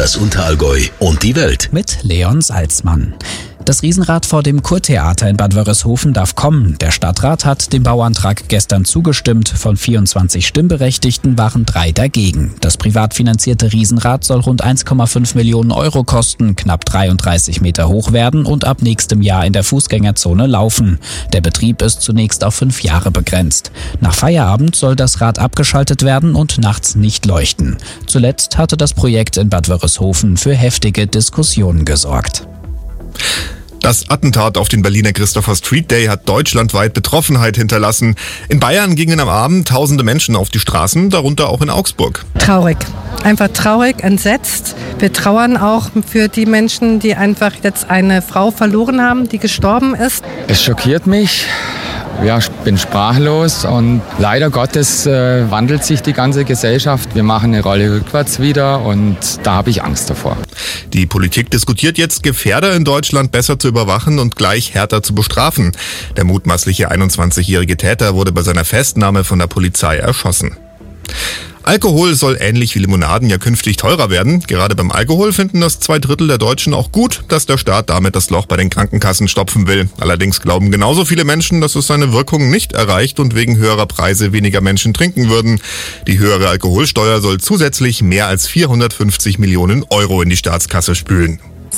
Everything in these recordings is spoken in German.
das Unterallgäu und die Welt. Mit Leon Salzmann. Das Riesenrad vor dem Kurtheater in Bad Wörishofen darf kommen. Der Stadtrat hat dem Bauantrag gestern zugestimmt. Von 24 Stimmberechtigten waren 3 dagegen. Das privat finanzierte Riesenrad soll rund 1,5 Millionen Euro kosten, knapp 33 Meter hoch werden und ab nächstem Jahr in der Fußgängerzone laufen. Der Betrieb ist zunächst auf 5 Jahre begrenzt. Nach Feierabend soll das Rad abgeschaltet werden und nachts nicht leuchten. Zuletzt hatte das Projekt in Bad Wörishofen für heftige Diskussionen gesorgt. Das Attentat auf den Berliner Christopher Street Day hat deutschlandweit Betroffenheit hinterlassen. In Bayern gingen am Abend tausende Menschen auf die Straßen, darunter auch in Augsburg. Traurig. Einfach traurig, entsetzt. Wir trauern auch für die Menschen, die einfach jetzt eine Frau verloren haben, die gestorben ist. Es schockiert mich. Ja, ich bin sprachlos und leider Gottes wandelt sich die ganze Gesellschaft. Wir machen eine Rolle rückwärts wieder und da habe ich Angst davor. Die Politik diskutiert jetzt, Gefährder in Deutschland besser zu überwachen und gleich härter zu bestrafen. Der mutmaßliche 21-jährige Täter wurde bei seiner Festnahme von der Polizei erschossen. Alkohol soll ähnlich wie Limonaden ja künftig teurer werden. Gerade beim Alkohol finden das 2/3 der Deutschen auch gut, dass der Staat damit das Loch bei den Krankenkassen stopfen will. Allerdings glauben genauso viele Menschen, dass es seine Wirkung nicht erreicht und wegen höherer Preise weniger Menschen trinken würden. Die höhere Alkoholsteuer soll zusätzlich mehr als 450 Millionen Euro in die Staatskasse spülen.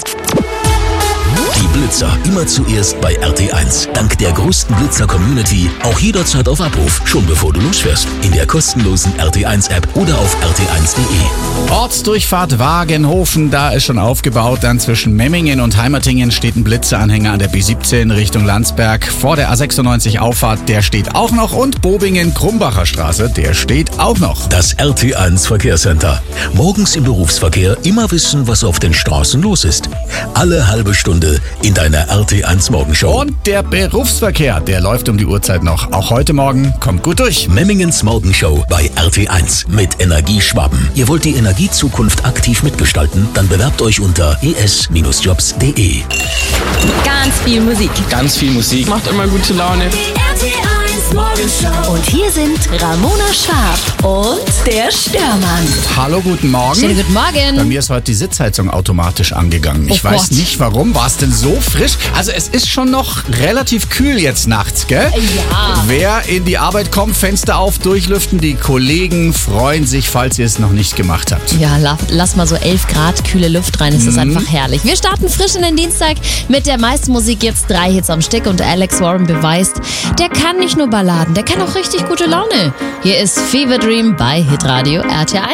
Die Blitzer immer zuerst bei RT1. Dank der größten Blitzer-Community auch jederzeit auf Abruf, schon bevor du losfährst. In der kostenlosen RT1-App oder auf rt1.de. Ortsdurchfahrt Wagenhofen, da ist schon aufgebaut. Dann zwischen Memmingen und Heimertingen steht ein Blitzeranhänger an der B17 Richtung Landsberg. Vor der A96 Auffahrt, der steht auch noch. Und Bobingen-Krumbacher Straße, der steht auch noch. Das RT1 Verkehrscenter. Morgens im Berufsverkehr immer wissen, was auf den Straßen los ist. Alle halbe Stunde in deiner RT1 Morgenshow. Und der Berufsverkehr, der läuft um die Uhrzeit noch. Auch heute Morgen. Kommt gut durch. Memmingens Morgenshow bei RT1 mit Energieschwaben. Ihr wollt die Energiezukunft aktiv mitgestalten? Dann bewerbt euch unter es-jobs.de. Ganz viel Musik. Ganz viel Musik. Macht immer gute Laune. Die RT1 Morgenshow. Und hier sind Ramona Schwab und der Störmann. Hallo, guten Morgen. Schönen guten Morgen. Bei mir ist heute die Sitzheizung automatisch angegangen. Ich weiß nicht warum. War es denn so frisch? Also es ist schon noch relativ kühl jetzt nachts, gell? Ja. Wer in die Arbeit kommt, Fenster auf, durchlüften. Die Kollegen freuen sich, falls ihr es noch nicht gemacht habt. Ja, lass mal so 11 Grad kühle Luft rein. Es ist einfach herrlich. Wir starten frisch in den Dienstag mit der meisten Musik. Jetzt 3 Hits am Stück und Alex Warren beweist, der kann nicht nur Balladen, der kann auch richtig gute Laune. Hier ist Fever Dream bei Hitradio RT1.